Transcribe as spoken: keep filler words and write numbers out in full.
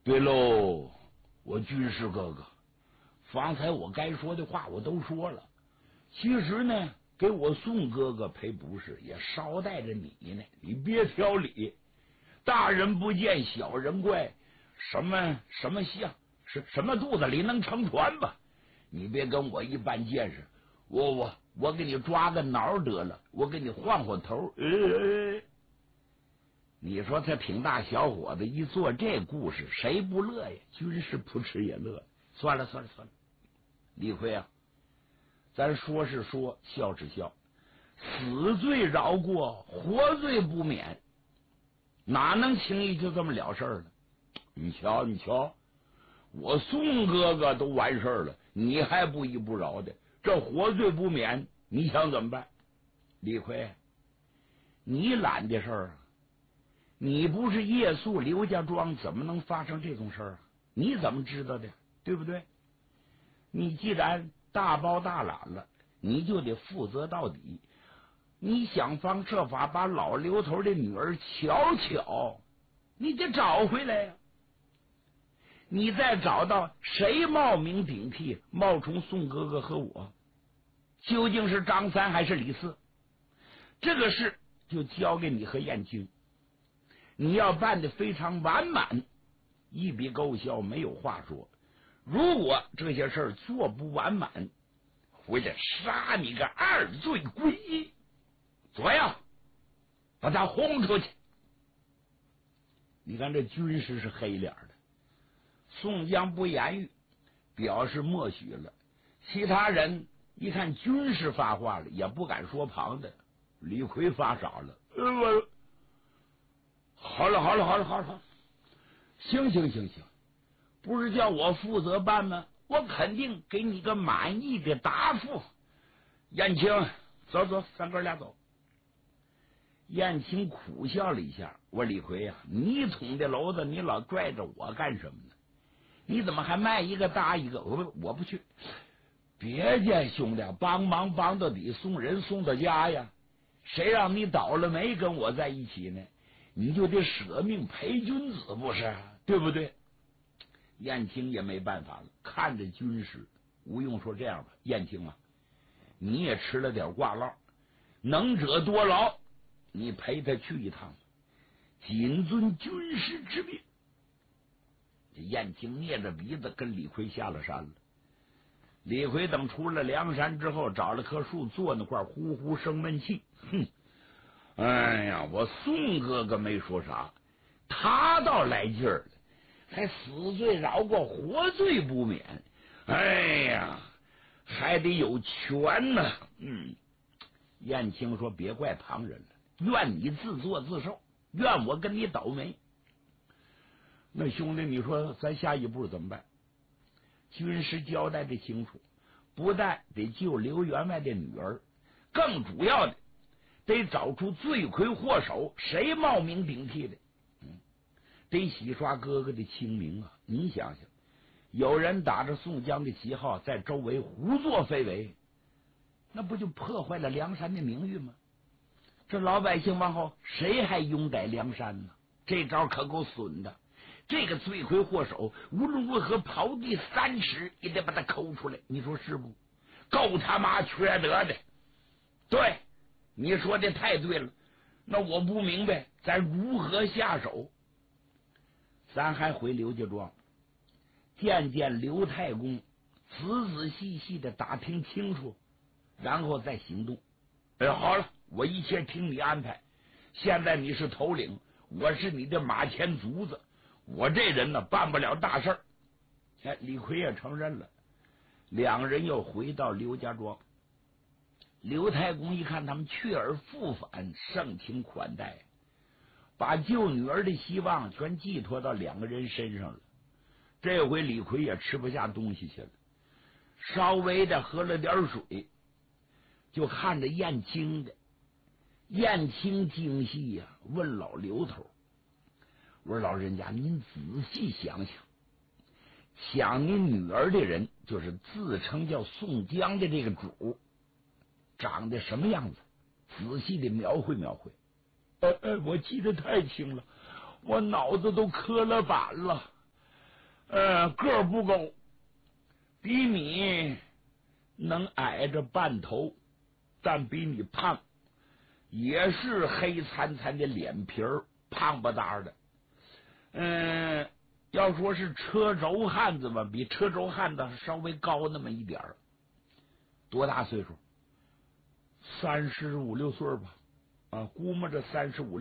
对喽，我军师哥哥，方才我该说的话我都说了。其实呢，给我宋哥哥赔不是，也捎带着你呢。你别挑理，大人不见小人怪，什么什么象，是什么肚子里能撑船吧？你别跟我一般见识，我我我给你抓个挠得了，我给你换换头。呃，你说这挺大小伙子一做这故事，谁不乐呀？军师扑哧也乐。算了算了算了，李逵啊，咱说是说，笑是笑，死罪饶过，活罪不免，哪能轻易就这么了事儿呢？你瞧你瞧，我宋哥哥都完事儿了，你还不依不饶的，这活罪不免，你想怎么办？李逵，你揽的事儿啊，你不是夜宿刘家庄，怎么能发生这种事儿啊？你怎么知道的？对不对？你既然大包大揽了，你就得负责到底。你想方设法把老刘头的女儿巧巧，你得找回来呀、啊。你再找到谁冒名顶替，冒充宋哥哥和我，究竟是张三还是李四？这个事就交给你和燕青，你要办得非常完满，一笔勾销，没有话说。如果这些事儿做不完满，回来杀你个二罪归一，怎么样？把他轰出去。你看这军师是黑脸的，宋江不言语，表示默许了。其他人一看军师发话了，也不敢说旁的。李逵发傻了，呃，我好了好了好了好了好了，行行行行，不是叫我负责办吗？我肯定给你个满意的答复。燕青，走走，咱哥俩走。燕青苦笑了一下，我李逵呀、啊，你捅的娄子，你老拽着我干什么呢？你怎么还卖一个搭一个？我不我不去。别介兄弟，帮忙帮到底，送人送到家呀。谁让你倒了霉跟我在一起呢？你就得舍命陪君子，不是？对不对？燕青也没办法了，看着军师，吴用说：“这样吧，燕青啊，你也吃了点挂烙，能者多劳，你陪他去一趟，谨遵军师之命。”这燕青捏着鼻子跟李逵下了山了。李逵等出了梁山之后，找了棵树坐那块，呼呼生闷气。哼，哎呀，我宋哥哥没说啥，他倒来劲儿了，还死罪饶过，活罪不免。哎呀，还得有权呢。嗯，燕青说：“别怪旁人了，怨你自作自受，怨我跟你倒霉。”那兄弟，你说咱下一步怎么办？军师交代的清楚，不但得救刘员外的女儿，更主要的得找出罪魁祸首，谁冒名顶替的。嗯，得洗刷哥哥的清名啊！你想想，有人打着宋江的旗号在周围胡作非为，那不就破坏了梁山的名誉吗？这老百姓往后谁还拥戴梁山呢？这招可够损的。这个罪魁祸首无论如何刨地三尺也得把他抠出来，你说是不？够他妈缺德的。对，你说的太对了。那我不明白咱如何下手。咱还回刘家庄见见刘太公，仔仔细细的打听清楚，然后再行动。哎，好了，我一切听你安排。现在你是头领，我是你的马前卒子，我这人呢办不了大事儿。哎，李逵也承认了。两人又回到刘家庄。刘太公一看他们去而复返，盛情款待，把救女儿的希望全寄托到两个人身上了。这回李逵也吃不下东西去了，稍微的喝了点水，就看着燕青的。燕青精细呀、啊，问老刘头：“我说老人家，您仔细想想，抢您女儿的人，就是自称叫宋江的这个主，长得什么样子？仔细的描绘描绘。”呃呃，我记得太清了，我脑子都磕了板了。 呃，个儿不高，比你能矮着半头，但比你胖，也是黑惨惨的脸皮儿，胖不大的。嗯，要说是车轴汉子吧，比车轴汉子稍微高那么一点儿。多大岁数？三十五六岁吧，啊，估摸着三十五。